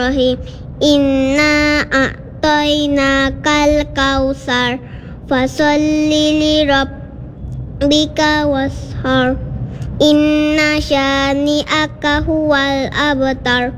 Rahim. Inna a'tainakal kausar fasalli li rabbika washar. Inna syani'aka huwal abtar.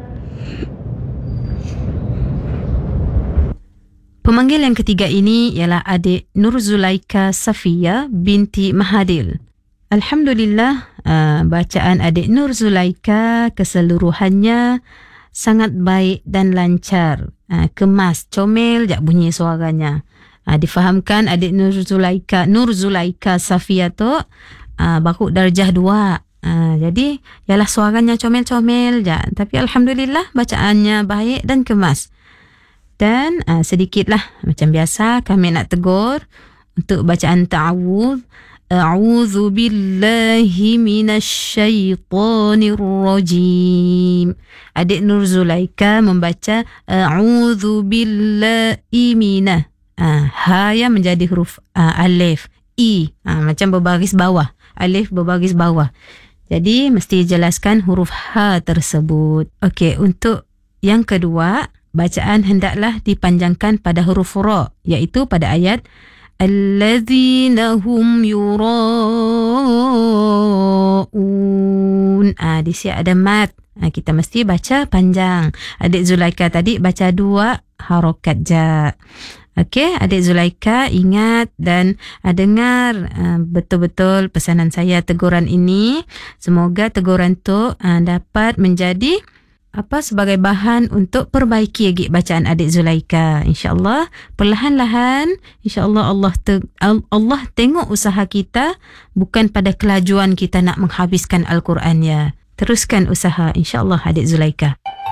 Pemanggil yang ketiga ini ialah adik Nur Zulaika Safia binti Mahadil. Alhamdulillah, bacaan adik Nur Zulaika keseluruhannya sangat baik dan lancar. Kemas, comel jak bunyi suaranya. Difahamkan adik Nur Zulaika Safia tu baru darjah 2. Jadi ialah suaranya comel-comel je. Tapi alhamdulillah bacaannya baik dan kemas. Dan sedikitlah macam biasa kami nak tegur untuk bacaan ta'awudz. A'udzu billahi minasyaitonir rajim. Adik Nur Zulaika membaca a'udzu billahi minah. Ha yang menjadi huruf alif, i macam berbaris bawah. Alif berbaris bawah. Jadi mesti jelaskan huruf ha tersebut. Okey, untuk yang kedua, bacaan hendaklah dipanjangkan pada huruf ra, iaitu pada ayat allazina hum yura'un. Di sini ada mat. Kita mesti baca panjang. Adik Zulaika tadi baca 2 harakat je. Okey, adik Zulaika ingat dan dengar betul-betul pesanan saya, teguran ini. Semoga teguran tu dapat menjadi sebagai bahan untuk perbaiki lagi bacaan adik Zulaika. InsyaAllah perlahan-lahan, InsyaAllah Allah tengok usaha kita, bukan pada kelajuan kita nak menghabiskan Al-Quran ya. Teruskan usaha InsyaAllah adik Zulaika.